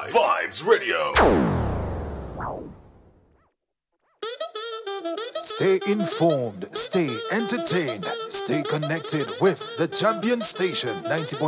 Vibes Radio. Stay informed, stay entertained, stay connected with the Champion Station 90.9